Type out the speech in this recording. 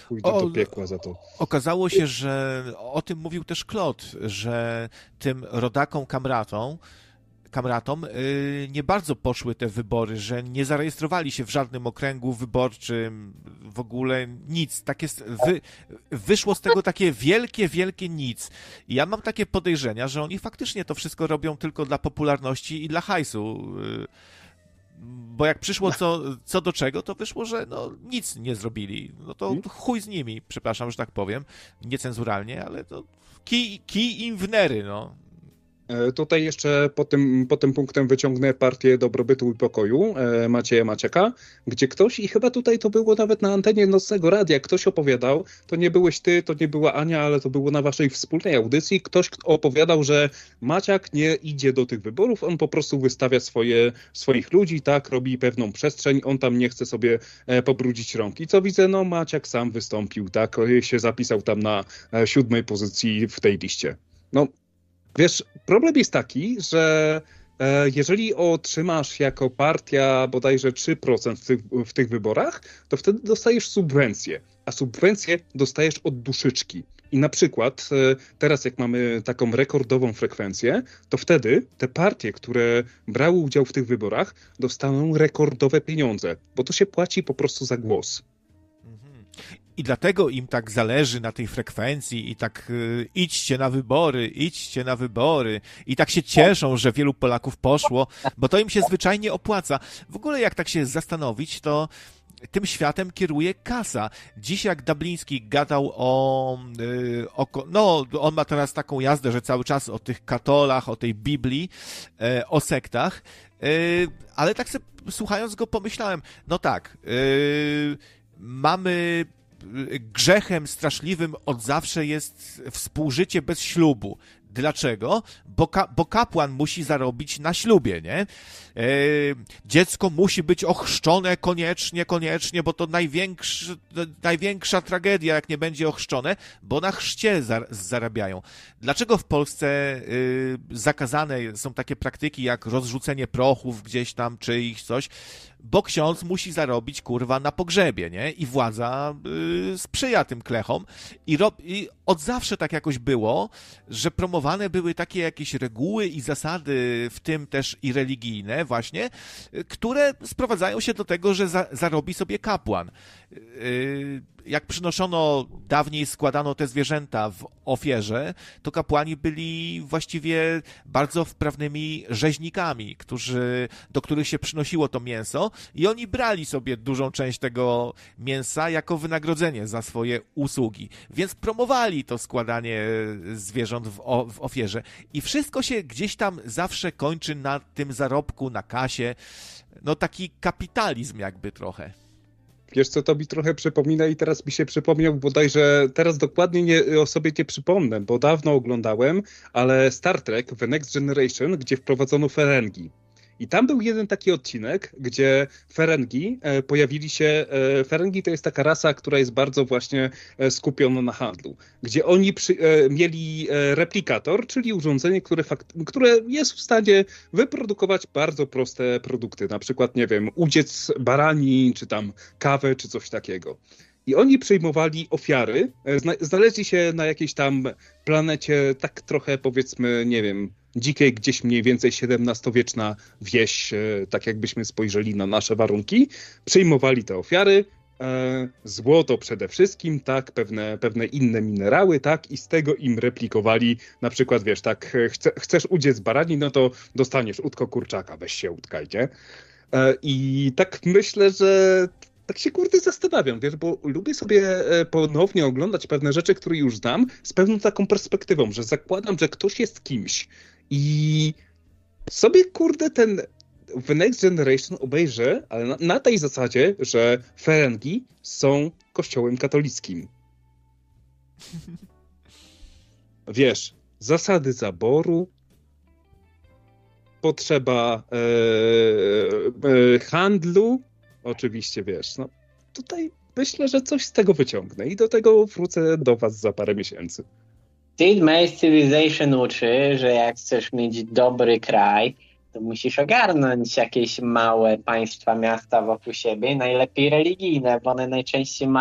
pójdą do piekła za to. Okazało się, że o tym mówił też Claude, że tym rodakom kamratom nie bardzo poszły te wybory, że nie zarejestrowali się w żadnym okręgu wyborczym, w ogóle nic. Takie wyszło z tego takie wielkie, wielkie nic. I ja mam takie podejrzenia, że oni faktycznie to wszystko robią tylko dla popularności i dla hajsu. Bo jak przyszło co do czego, to wyszło, że no nic nie zrobili. No to chuj z nimi, przepraszam, że tak powiem, niecenzuralnie, ale to kij im w nery, no. Tutaj jeszcze pod tym punktem wyciągnę partię Dobrobytu i Pokoju Macieja Macieka, gdzie ktoś, i chyba tutaj to było nawet na antenie Nocnego Radia, ktoś opowiadał, to nie byłeś ty, to nie była Ania, ale to było na waszej wspólnej audycji, ktoś opowiadał, że Maciak nie idzie do tych wyborów, on po prostu wystawia swoich ludzi, tak, robi pewną przestrzeń, on tam nie chce sobie pobrudzić rąk. I co widzę, no Maciak sam wystąpił, tak, się zapisał tam na 7. pozycji w tej liście. No, wiesz, problem jest taki, że jeżeli otrzymasz jako partia bodajże 3% w tych wyborach, to wtedy dostajesz subwencję, a subwencję dostajesz od duszyczki. I na przykład teraz jak mamy taką rekordową frekwencję, to wtedy te partie, które brały udział w tych wyborach, dostaną rekordowe pieniądze, bo to się płaci po prostu za głos. I dlatego im tak zależy na tej frekwencji i tak idźcie na wybory i tak się cieszą, że wielu Polaków poszło, bo to im się zwyczajnie opłaca. W ogóle jak tak się zastanowić, to tym światem kieruje kasa. Dziś jak Dabliński gadał no on ma teraz taką jazdę, że cały czas o tych katolach, o tej Biblii, o sektach, ale tak sobie słuchając go pomyślałem, no tak, mamy grzechem straszliwym od zawsze jest współżycie bez ślubu. Dlaczego? Bo kapłan musi zarobić na ślubie, nie? Dziecko musi być ochrzczone koniecznie, bo to największa tragedia, jak nie będzie ochrzczone, bo na chrzcie zarabiają. Dlaczego w Polsce zakazane są takie praktyki jak rozrzucenie prochów gdzieś tam, czyichś coś? Bo ksiądz musi zarobić, kurwa, na pogrzebie, nie? I władza sprzyja tym klechom. I od zawsze tak jakoś było, że promowane były takie jakieś reguły i zasady, w tym też i religijne właśnie, które sprowadzają się do tego, że zarobi sobie kapłan. Jak przynoszono, dawniej składano te zwierzęta w ofierze, to kapłani byli właściwie bardzo wprawnymi rzeźnikami, do których się przynosiło to mięso i oni brali sobie dużą część tego mięsa jako wynagrodzenie za swoje usługi. Więc promowali to składanie zwierząt w ofierze. I wszystko się gdzieś tam zawsze kończy na tym zarobku, na kasie. No taki kapitalizm jakby trochę. Wiesz co, to mi trochę przypomina i teraz mi się przypomniał, bodajże teraz dokładnie o sobie nie przypomnę, bo dawno oglądałem, ale Star Trek The Next Generation, gdzie wprowadzono Ferengi. I tam był jeden taki odcinek, gdzie Ferengi pojawili się. Ferengi to jest taka rasa, która jest bardzo właśnie skupiona na handlu. Gdzie oni mieli replikator, czyli urządzenie, które jest w stanie wyprodukować bardzo proste produkty. Na przykład, nie wiem, udziec barani, czy tam kawę, czy coś takiego. I oni przyjmowali ofiary. Znaleźli się na jakiejś tam planecie, tak trochę powiedzmy, nie wiem, dzikiej, gdzieś mniej więcej XVII-wieczna wieś, tak jakbyśmy spojrzeli na nasze warunki. Przyjmowali te ofiary, złoto przede wszystkim, tak, pewne inne minerały, tak, i z tego im replikowali, na przykład, wiesz, tak, chcesz udziec barani, no to dostaniesz udko kurczaka, weź się utkaj, nie? I tak myślę, że tak się kurde zastanawiam, wiesz, bo lubię sobie ponownie oglądać pewne rzeczy, które już znam, z pewną taką perspektywą, że zakładam, że ktoś jest kimś i sobie kurde ten The Next Generation obejrzę, ale na tej zasadzie, że Ferengi są kościołem katolickim. Wiesz, zasady zaboru, potrzeba handlu, oczywiście, wiesz, no tutaj myślę, że coś z tego wyciągnę i do tego wrócę do was za parę miesięcy. Sid Meier's Civilization uczy, że jak chcesz mieć dobry kraj, to musisz ogarnąć jakieś małe państwa, miasta wokół siebie, najlepiej religijne, bo one najczęściej mają